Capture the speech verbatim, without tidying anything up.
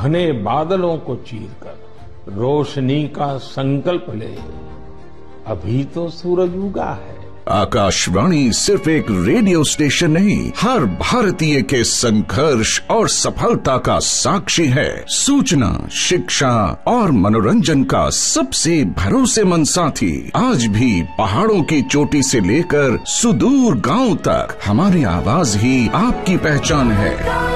घने बादलों को चीरकर रोशनी का संकल्प ले। अभी तो सूरज उगा है। आकाशवाणी सिर्फ एक रेडियो स्टेशन नहीं, हर भारतीय के संघर्ष और सफलता का साक्षी है। सूचना, शिक्षा और मनोरंजन का सबसे भरोसेमंद साथी। आज भी पहाड़ों की चोटी से लेकर सुदूर गांव तक हमारी आवाज ही आपकी पहचान है।